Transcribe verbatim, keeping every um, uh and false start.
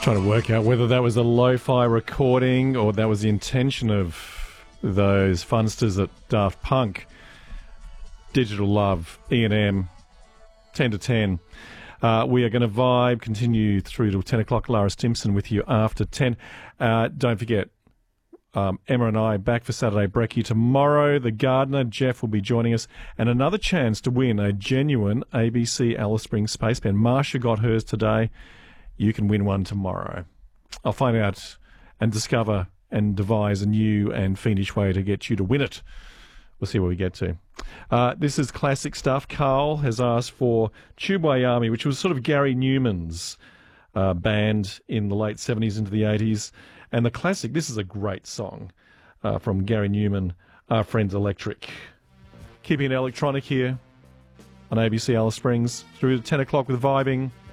Trying to work out whether that was a lo-fi recording or that was the intention of those funsters at Daft Punk. Digital Love, E and M, ten to ten. Uh, we are going to vibe, continue through to ten o'clock. Lara Stimson with you after ten. Uh, don't forget, um, Emma and I back for Saturday Brekkie tomorrow. The Gardener, Jeff, will be joining us. And another chance to win a genuine A B C Alice Springs Space Pen. Marsha got hers today. You can win one tomorrow. I'll find out and discover and devise a new and fiendish way to get you to win it. We'll see where we get to. Uh, this is classic stuff. Carl has asked for Tubeway Army, which was sort of Gary Newman's uh, band in the late seventies into the eighties. And the classic, this is a great song uh, from Gary Newman, Our Friends Electric. Keeping it electronic here on A B C Alice Springs through to ten o'clock with Vibing.